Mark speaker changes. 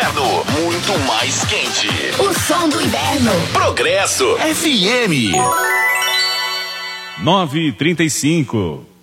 Speaker 1: inverno, muito mais quente.
Speaker 2: O som do inverno.
Speaker 1: Progresso FM.
Speaker 3: 9h35.